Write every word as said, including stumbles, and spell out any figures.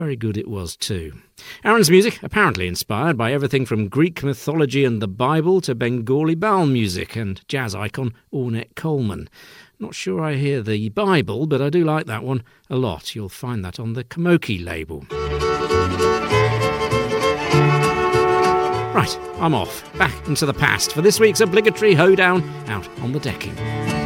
Very good it was too. Aaron's music apparently inspired by everything from Greek mythology and the Bible to Bengali Baal music and jazz icon Ornette Coleman. Not sure I hear the Bible, but I do like that one a lot. You'll find that on the Komoki label. Right, I'm off, back into the past for this week's obligatory hoedown out on the decking.